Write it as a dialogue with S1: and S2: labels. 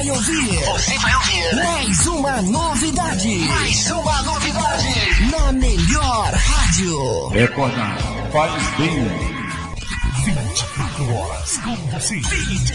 S1: ouvir mais uma novidade. Na melhor rádio.
S2: Recorda, faz bem.
S3: 24 horas com você.